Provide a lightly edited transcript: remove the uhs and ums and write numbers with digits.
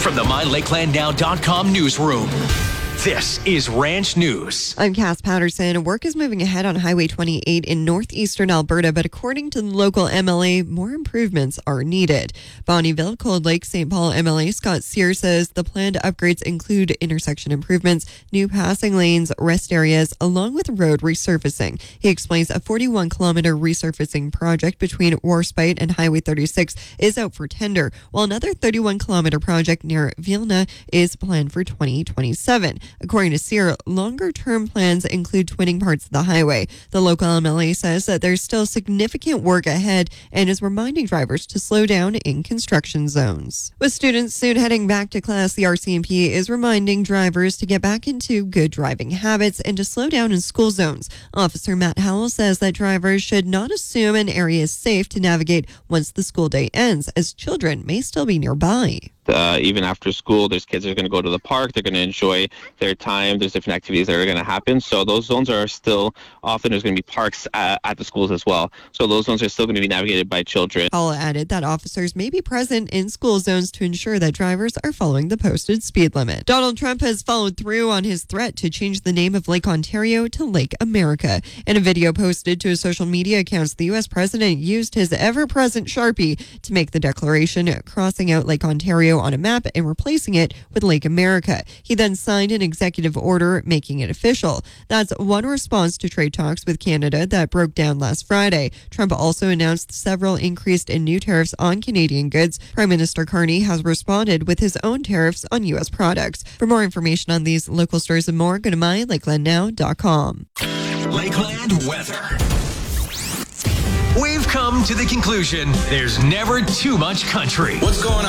From the MyLakelandNow.com newsroom, this is Ranch News. I'm Cass Patterson. Work is moving ahead on Highway 28 in northeastern Alberta, but according to the local MLA, more improvements are needed. Bonnyville, Cold Lake, St. Paul MLA Scott Sear says the planned upgrades include intersection improvements, new passing lanes, rest areas, along with road resurfacing. He explains a 41-kilometer resurfacing project between Warspite and Highway 36 is out for tender, while another 31-kilometer project near Vilna is planned for 2027. According to Sear, longer-term plans include twinning parts of the highway. The local MLA says that there's still significant work ahead and is reminding drivers to slow down in construction zones. With students soon heading back to class, the RCMP is reminding drivers to get back into good driving habits and to slow down in school zones. Officer Matt Howell says that drivers should not assume an area is safe to navigate once the school day ends, as children may still be nearby. Even after school, there's kids that are going to go to the park. They're going to enjoy their time. There's different activities that are going to happen. So those zones are still, often there's going to be parks at the schools as well. So those zones are still going to be navigated by children. Hall added that officers may be present in school zones to ensure that drivers are following the posted speed limit. Donald Trump has followed through on his threat to change the name of Lake Ontario to Lake America. In a video posted to his social media accounts, the U.S. president used his ever-present Sharpie to make the declaration, crossing out Lake Ontario on a map and replacing it with Lake America. He then signed an executive order making it official. That's one response to trade talks with Canada that broke down last Friday. Trump also announced several increased and new tariffs on Canadian goods. Prime Minister Carney has responded with his own tariffs on U.S. products. For more information on these local stories and more, go to MyLakelandNow.com. Lakeland weather. We've come to the conclusion there's never too much country. What's going on?